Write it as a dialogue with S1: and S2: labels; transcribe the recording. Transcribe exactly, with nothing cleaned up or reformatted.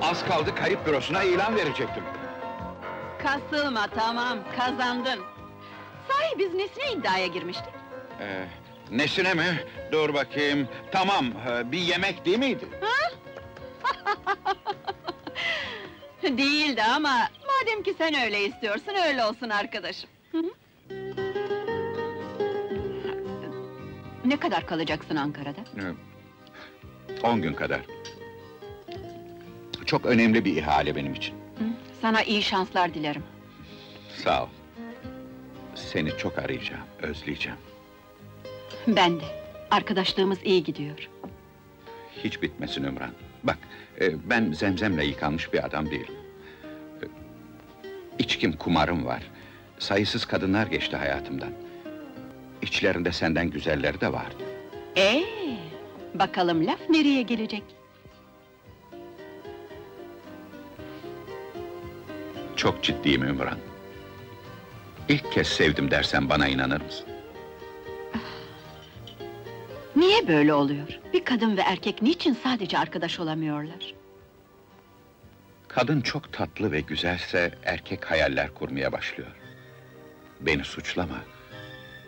S1: Az kaldı kayıp bürosuna ilan verecektim.
S2: Kasılma, tamam, kazandın. Sahi biz nesine iddiaya girmiştik?
S1: Ee, nesine mi? Dur bakayım. Tamam, e, bir yemek değil miydi?
S2: Değildi ama, madem ki sen öyle istiyorsun, öyle olsun arkadaşım. Hı hı. Ne kadar kalacaksın Ankara'da?
S1: Ee, On gün kadar. Çok önemli bir ihale benim için.
S2: Hı, sana iyi şanslar dilerim.
S1: Sağ ol. Seni çok arayacağım, özleyeceğim.
S2: Ben de. Arkadaşlığımız iyi gidiyor.
S1: Hiç bitmesin Ümran. Bak, e, ben zemzemle yıkanmış bir adam değilim. E, İçkim, kumarım var. Sayısız kadınlar geçti hayatımdan. İçlerinde senden güzelleri de vardı.
S2: Ee, bakalım laf nereye gelecek?
S1: Çok ciddiyim Ümran. İlk kez sevdim dersen bana inanır mısın?
S2: Niye böyle oluyor? Bir kadın ve erkek niçin sadece arkadaş olamıyorlar?
S1: Kadın çok tatlı ve güzelse erkek hayaller kurmaya başlıyor. Beni suçlama.